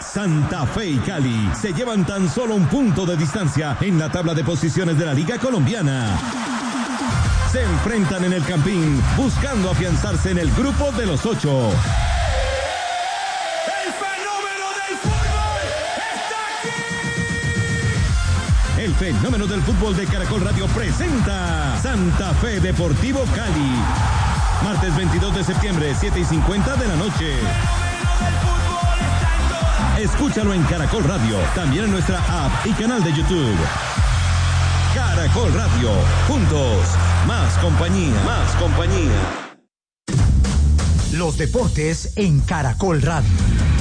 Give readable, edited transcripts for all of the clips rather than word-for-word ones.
Santa Fe y Cali se llevan tan solo un punto de distancia en la tabla de posiciones de la Liga Colombiana. Se enfrentan en el Campín buscando afianzarse en el grupo de los 8. ¡El fenómeno del fútbol está aquí! El fenómeno del fútbol de Caracol Radio presenta Santa Fe Deportivo Cali. Martes 22 de septiembre, 7:50 de la noche. Escúchalo en Caracol Radio, también en nuestra app y canal de YouTube. Caracol Radio, juntos, más compañía, más compañía. Los deportes en Caracol Radio.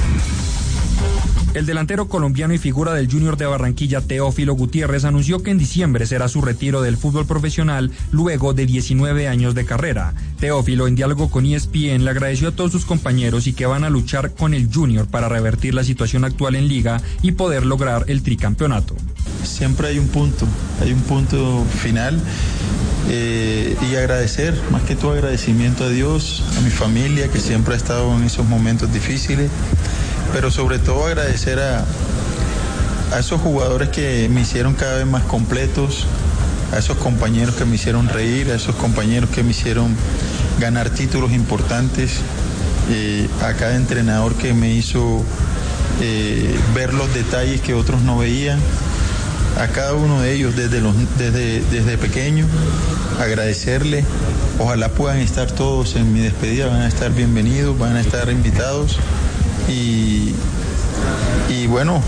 El delantero colombiano y figura del Junior de Barranquilla, Teófilo Gutiérrez, anunció que en diciembre será su retiro del fútbol profesional luego de 19 años de carrera. Teófilo, en diálogo con ESPN, le agradeció a todos sus compañeros y que van a luchar con el Junior para revertir la situación actual en Liga y poder lograr el tricampeonato. Siempre hay un punto final. Y agradecer, más que todo agradecimiento a Dios, a mi familia que siempre ha estado en esos momentos difíciles, pero sobre todo agradecer a esos jugadores que me hicieron cada vez más completos, a esos compañeros que me hicieron reír, a esos compañeros que me hicieron ganar títulos importantes, a cada entrenador que me hizo ver los detalles que otros no veían, a cada uno de ellos desde pequeño, agradecerle. Ojalá puedan estar todos en mi despedida, van a estar bienvenidos, van a estar invitados y bueno,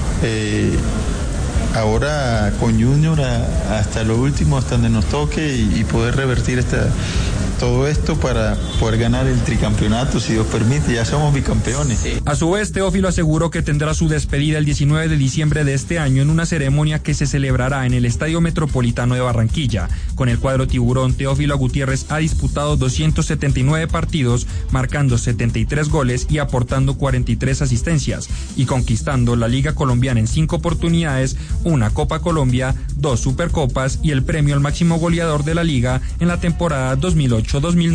ahora con Junior hasta lo último, hasta donde nos toque y poder revertir todo esto para poder ganar el tricampeonato, si Dios permite. Ya somos bicampeones. A su vez, Teófilo aseguró que tendrá su despedida el 19 de diciembre de este año en una ceremonia que se celebrará en el Estadio Metropolitano de Barranquilla. Con el cuadro tiburón, Teófilo Gutiérrez ha disputado 279 partidos, marcando 73 goles y aportando 43 asistencias, y conquistando la Liga Colombiana en 5 oportunidades, una Copa Colombia, 2 Supercopas y el premio al máximo goleador de la Liga en la temporada 2008-2009.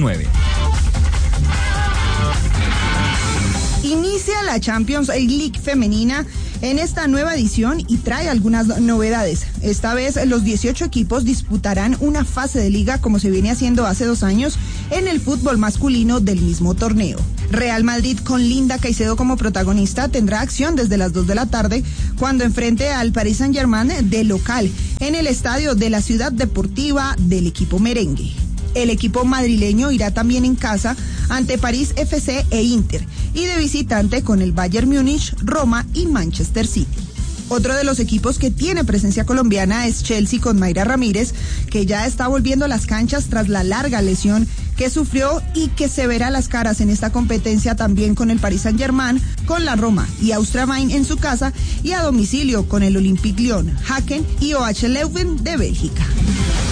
Inicia la Champions League femenina en esta nueva edición y trae algunas novedades. Esta vez los 18 equipos disputarán una fase de liga como se viene haciendo hace 2 años en el fútbol masculino del mismo torneo. Real Madrid, con Linda Caicedo como protagonista, tendrá acción desde las 2 de la tarde cuando enfrente al Paris Saint-Germain de local en el estadio de la Ciudad Deportiva del equipo merengue. El equipo madrileño irá también en casa ante París FC e Inter y de visitante con el Bayern Múnich, Roma y Manchester City. Otro de los equipos que tiene presencia colombiana es Chelsea con Mayra Ramírez, que ya está volviendo a las canchas tras la larga lesión que sufrió y que se verá las caras en esta competencia también con el Paris Saint-Germain, con la Roma y Austria Wien en su casa y a domicilio con el Olympique Lyon, Haken y OH Leuven de Bélgica.